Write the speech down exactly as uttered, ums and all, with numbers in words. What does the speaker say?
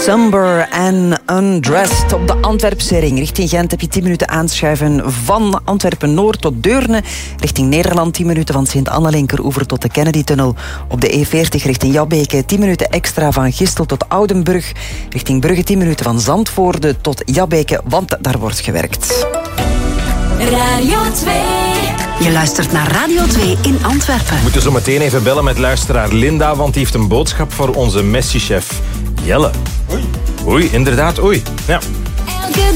Somber and Undressed op de Antwerpse ring. Richting Gent heb je tien minuten aanschuiven van Antwerpen-Noord tot Deurne. Richting Nederland tien minuten van Sint-Annelinkeroever tot de Kennedy-tunnel. Op de E veertig richting Jabbeke tien minuten extra van Gistel tot Oudenburg. Richting Brugge tien minuten van Zandvoorde tot Jabbeke, want daar wordt gewerkt. Radio twee. Je luistert naar Radio twee in Antwerpen. We moeten zo meteen even bellen met luisteraar Linda, want die heeft een boodschap voor onze Messi-chef Jelle. Oei. Oei, inderdaad, oei. Ja.